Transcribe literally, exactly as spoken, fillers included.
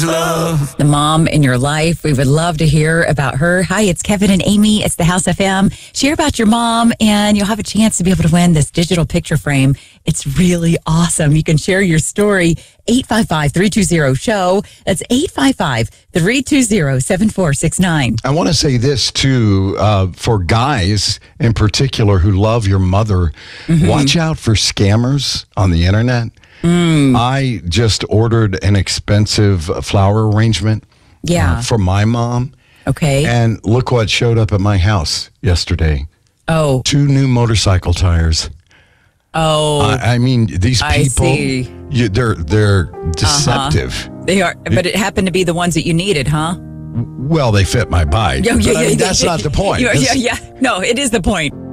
love. The mom in your life. We would love to hear about her. Hi, it's Kevin and Amy. It's the House F M. Share about your mom, and you'll have a chance to be able to win this digital picture frame. It's really awesome. You can share your story. eight five five, three two zero, show. That's eight five five, three two zero, seven four six nine. I want to say this, too, uh, for guys in particular who love your mother, mm-hmm. watch out for scammers on the internet. Mm. I just ordered an expensive flower arrangement yeah. uh, for my mom. Okay. And look what showed up at my house yesterday. Oh. Two new motorcycle tires. Oh. I, I mean, these people, you, they're, they're deceptive. Uh-huh. They are, but it happened to be the ones that you needed, huh? Well, they fit my bike. Yeah, yeah, but I mean, yeah, that's yeah, not the point. Yeah, yeah, yeah. No, it is the point.